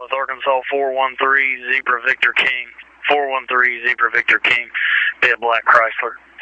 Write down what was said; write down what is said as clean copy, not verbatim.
North Arkansas 413 Zebra Victor King. 413 Zebra Victor King. Be a black Chrysler.